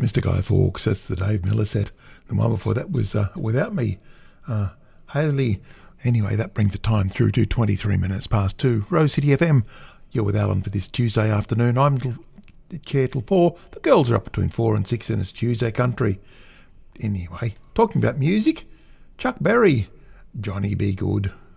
Mr. Guy Fawkes, that's the Dave Miller set. The one before that was Without Me, Haley. Anyway, that brings the time through to 23 minutes past 2. Rose City FM, you're with Alan for this Tuesday afternoon. I'm the chair till 4. The girls are up between 4 and 6 and it's Tuesday country. Anyway, talking about music, Chuck Berry, Johnny Be Good.